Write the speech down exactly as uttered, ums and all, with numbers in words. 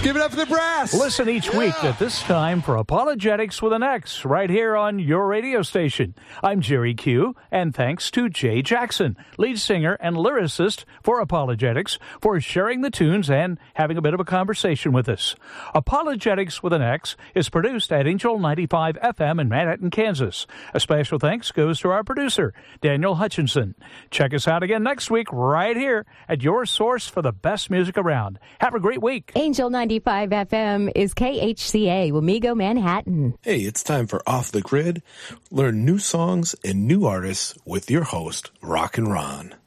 give it up for the brass. Listen each yeah. week at this time for Apologetics with an X, right here on your radio station. I'm Jerry Q, and thanks to Jay Jackson, lead singer and lyricist for Apologetics, for sharing the tunes and having a bit of a conversation with us. Apologetics with an X is produced at Angel ninety-five F M in Manhattan, Kansas. A special thanks goes to our producer, Daniel Hutchinson. Check us out again next week right here at your source for the best music around. Have a great week. Angel ninety-five F M is K H C A, Wamego, Manhattan. Hey, it's time for Off the Grid. Learn new songs and new artists with your host, Rock and Ron.